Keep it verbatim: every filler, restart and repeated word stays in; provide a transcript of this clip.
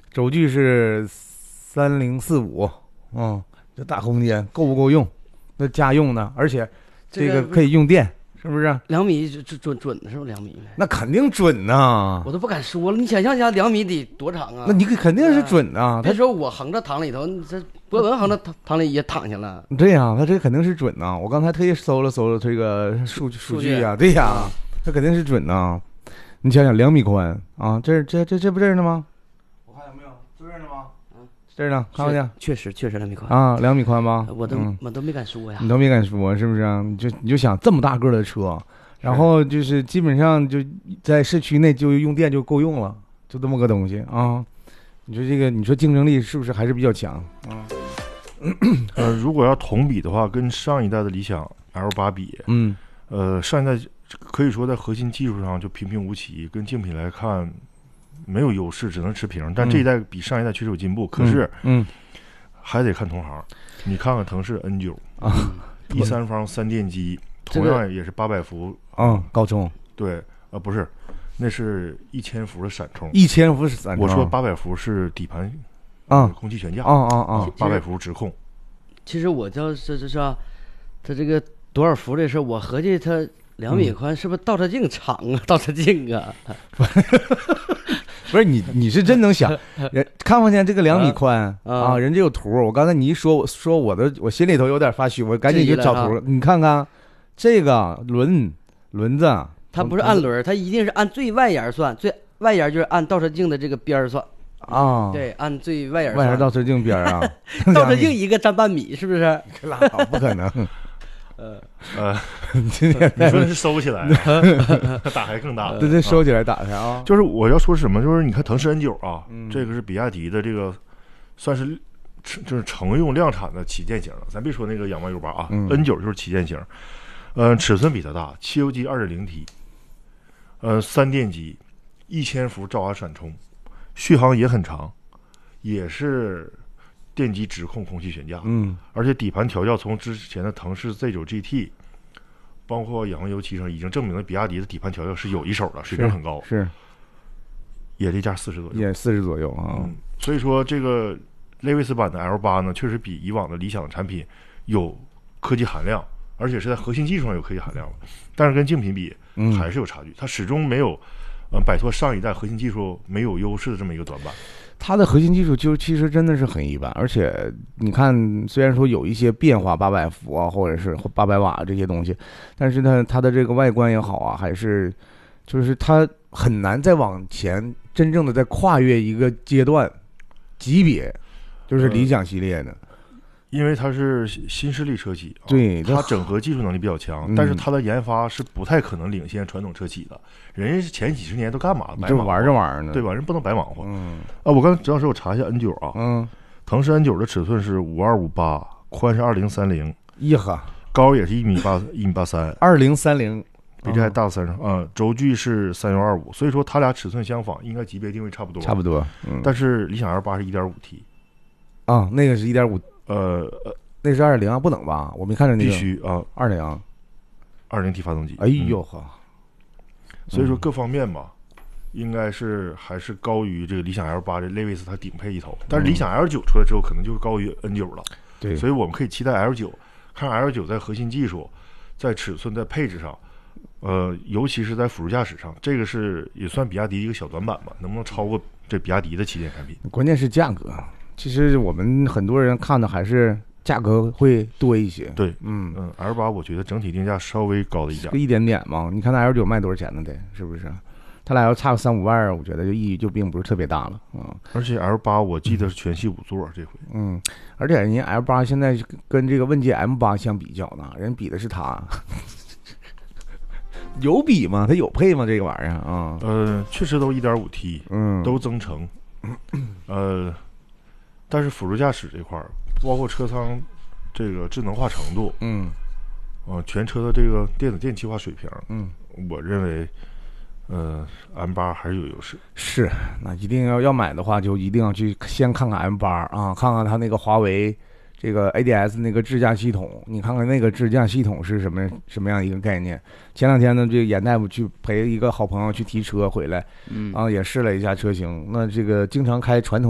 轴距是三零四五，嗯，这大空间够不够用？那家用的，而且这个可以用电。是不是两米准准准的？是不是两米？ 那肯定准呐、啊！ 我都不敢说了。你想象一下，两米得多长啊？ 那你肯定是准啊！ 别说我横着躺里头，这博文横着躺躺里也躺下了。 对呀、啊，他这肯定是准呐、啊！我刚才特意搜了搜了这个数数据啊，对呀、啊，他肯定是准呐、啊！你想想，两米宽啊，这这这这不这儿呢吗？我看有没有这儿呢吗？嗯，这儿呢，看不见？ 确实确实两米宽啊，两米宽吧？ 我都、 嗯、 我都没敢说呀， 你都没敢说是不是啊？你就你就想这么大个的车。然后就是基本上就在市区内就用电就够用了，就这么个东西啊。你说这个，你说竞争力是不是还是比较强啊？ 呃，如果要同比的话，跟上一代的理想 L 八比， 嗯， 呃，上一代可以说在核心技术上就平平无奇，跟竞品来看没有优势，只能持平。但这一代比上一代确实有进步，可是， 嗯， 还得看同行。你看看腾势 N 九 啊，一三方三电机。同样也是八百伏啊、嗯，高冲对啊、呃，不是，那是一千伏的闪充， 一千伏是闪充。 我说八百伏是底盘啊， 空气悬架啊啊啊， 八百伏直控。 其实我叫这这是啊，它这个多少伏这事，我合计它两米宽，是不是倒车镜长啊？倒车镜啊？ 不是你，你是真能想，人看不见这个两米宽啊， 啊，人家有图。我刚才你一说，说我的，我心里头有点发虚，我赶紧就找图了。你看看这个轮轮子， 它不是按轮，它一定是按最外沿算，最外沿就是按倒车镜的这个边算啊。 对，按最外沿。 外沿倒车镜边啊， 倒车镜一个占半米，是不是？ 拉倒，不可能。 呃呃，今天你说是收起来，打开更大。 对对，收起来打开啊。 就是我要说什么，就是你看腾势 N 九 啊， 嗯、 这个是比亚迪的这个算是就是乘用量产的旗舰型了。咱别说那个仰望 U 八啊、嗯、，N 九 就是旗舰型。呃，尺寸比它大，汽油机 二点零 T， 呃，三电机，一千伏兆瓦闪充，续航也很长，也是电机直控空气悬架， 嗯， 而且底盘调教从之前的腾势 Z 九 G T， 包括仰望 U 七上已经证明了比亚迪的底盘调教是有一手的，水平很高， 是， 也这价四十左右， 也四十左右啊、 嗯。所以说这个雷维斯版的 L 八呢，确实比以往的理想产品有科技含量。而且是在核心技术上有科技含量了，但是跟竞品比还是有差距，嗯、它始终没有，呃，摆脱上一代核心技术没有优势的这么一个短板。 它的核心技术就其实真的是很一般，而且你看，虽然说有一些变化，八百伏啊，或者是八百瓦这些东西，但是呢，它的这个外观也好啊，还是就是它很难再往前真正的再跨越一个阶段级别，就是理想系列的。呃因为它是新势力车企， 对， 它整合技术能力比较强， 嗯、 但是它的研发是不太可能领先传统车企的。人家前几十年都干嘛？ 就玩着玩呢， 对吧？人不能白忙活。 嗯啊，我刚才正好是我查一下 N 九 啊， 嗯， 腾势 N 九 的尺寸是五二五八，宽是二零三零， 一哈， 高也是一米八一米八三， 二零三零， 比这还大三十啊。轴距是三幺二五，所以说它俩尺寸相仿，应该级别定位差不多， 差不多。嗯， 但是理想 L 八是一点五 T， 啊，那个是一点五， 呃呃。 那是二点零啊，不能吧？我没看着那个。 必须啊， 二零， 二零 T 发动机。 哎呦呵、 嗯，所以说各方面吧，应该是还是高于这个理想 L 八的雷维斯它顶配一头。但是理想 L 九 出来之后，可能就是高于 N 九 了。 对， 所以我们可以期待 L 九，看 L 九在核心技术、在尺寸、在配置上，呃，尤其是在辅助驾驶上，这个是也算比亚迪一个小短板吧？能不能超过这比亚迪的旗舰产品？ 关键是价格。其实我们很多人看的还是。价格会多一些， 对， 嗯嗯 ，L 八我觉得整体定价稍微高了一点， 一点点嘛。你看那 L 九卖多少钱呢？得是不是？他俩要差个三五万，我觉得就意义就并不是特别大了，嗯。 而且 L 八我记得是全系五座，嗯、这回， 嗯，而且人家 L 八现在跟这个问界 M 八相比较呢，人比的是它，有比吗？它有配吗？这个玩意儿啊？ 呃，确实都 一点五 T， 嗯， 都增程，呃，但是辅助驾驶这块儿。包括车舱这个智能化程度， 嗯， 呃，全车的这个电子电气化水平， 嗯， 我认为，呃 ，M 八还是有优势。 是，那一定要要买的话，就一定要去先看看 M 八啊，看看它那个华为这个 A D S 那个智驾系统，你看看那个智驾系统是什么什么样一个概念？前两天呢，这个严大夫去陪一个好朋友去提车回来， 嗯， 啊，也试了一下车型，那这个经常开传统。